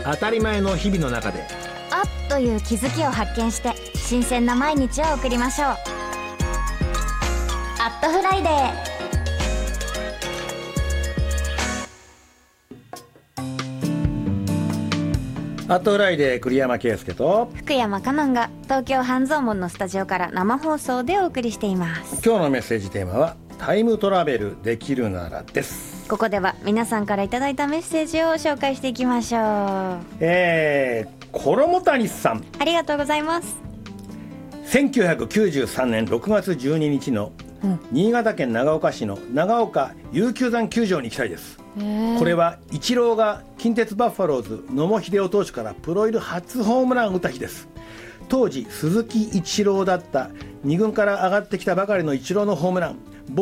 当たり前の日々の中であっという気づきを発見して新鮮な毎日を送りましょう。アットフライデー。 アットフライデー、栗山圭介と福山香音が東京半蔵門のスタジオから生放送でお送りしています。 今日のメッセージテーマはタイムトラベルできるならです。 ここでは皆さんからいただいたメッセージを紹介していきましょう。 衣谷さん、 ありがとうございます。 1993年6月12日の新潟県長岡市の長岡悠久山球場に行きたいです。これはイチローが近鉄バファローズ野茂英雄投手からプロ入り初ホームランを打った日です。当時鈴木一郎だった2軍から上がってきたばかりのイチローのホームラン、